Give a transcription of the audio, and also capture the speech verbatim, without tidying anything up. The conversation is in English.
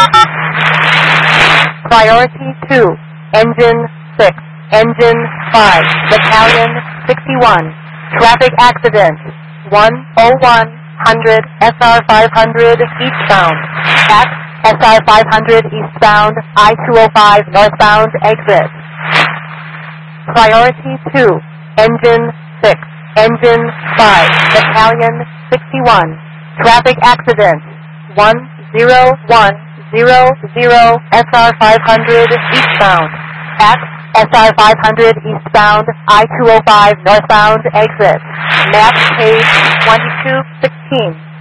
Priority two, Engine six, Engine five, Battalion sixty-one. Traffic accident, one oh one hundred S R five hundred eastbound. At S R five hundred eastbound, I two oh five northbound exit. Priority two, Engine six, Engine five, Battalion sixty-one. Traffic accident, one zero one zero zero S R five hundred eastbound. At S R five hundred eastbound, I two oh five northbound exit. Map page twenty-two sixteen.